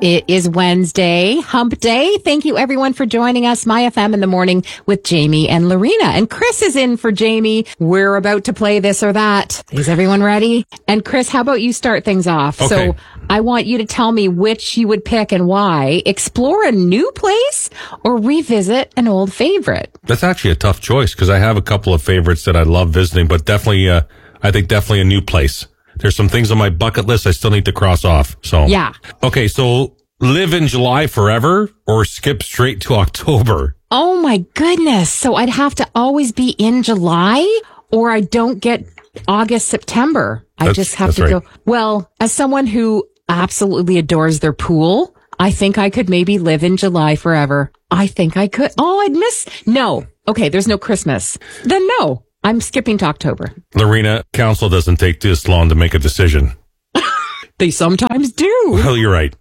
It is Wednesday, hump day. Thank you everyone for joining us. My FM in the morning with Jamie and Lorena. And Chris is in for Jamie. We're about to play this or that. Is everyone ready? And Chris, how about you start things off? Okay. So I want you to tell me which you would pick and why. Explore a new place or revisit an old favorite? That's actually a tough choice because I have a couple of favorites that I love visiting, but definitely, I think definitely a new place. There's some things on my bucket list I still need to cross off. So Yeah. Okay, so live in July forever or skip straight to October? Oh my goodness. So I'd have to always be in July or I don't get August, September. I just have to go. Well, as someone who absolutely adores their pool, I think I could maybe live in July forever. I think I could. Oh, I'd miss. No. Okay. There's no Christmas. Then no, I'm skipping to October. Lorena, council doesn't take this long to make a decision. They sometimes do. Well, you're right.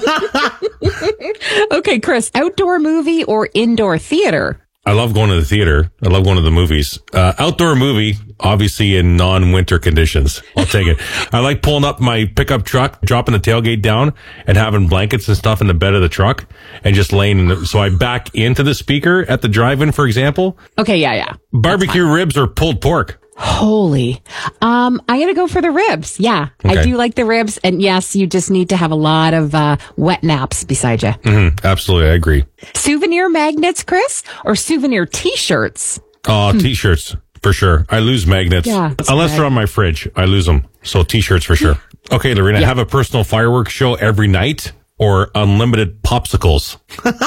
Okay, Chris, outdoor movie or indoor theater? I love going to the theater. I love going to the movies. Outdoor movie, obviously in non-winter conditions. I'll take it. I like pulling up my pickup truck, dropping the tailgate down, and having blankets and stuff in the bed of the truck, and just laying in the, so I back into the speaker at the drive-in, for example. Okay, yeah. Barbecue ribs or pulled pork? Holy. I'm going to go for the ribs. Yeah, Okay. I do like the ribs. And yes, you just need to have a lot of wet naps beside you. Absolutely, I agree. Souvenir magnets, Chris, or souvenir T-shirts? Oh, T-shirts, for sure. I lose magnets. Yeah, that's Unless right. they're on my fridge, I lose them. So T-shirts for sure. Okay, Lorena, have a personal fireworks show every night or unlimited popsicles?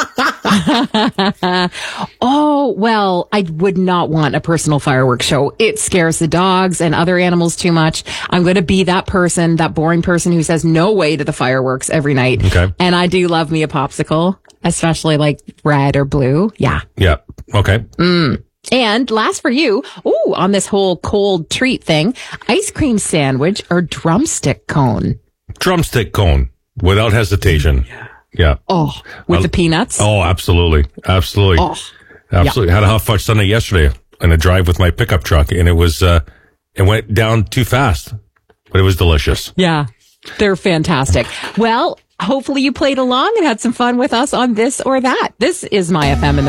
Oh, well, I would not want a personal fireworks show. It scares the dogs and other animals too much. I'm going to be that person, that boring person who says no way to the fireworks every night. Okay. And I do love me a popsicle, especially like red or blue. Yeah. Yeah. Okay. And last for you, on this whole cold treat thing, ice cream sandwich or drumstick cone? Drumstick cone, without hesitation. Yeah. Oh, with the peanuts? Oh, absolutely. Absolutely. Oh, Absolutely. Had a hot fudge sundae yesterday on a drive with my pickup truck, and it was, it went down too fast, but it was delicious. yeah. They're fantastic. Well, hopefully you played along and had some fun with us on this or that. This is My FM in the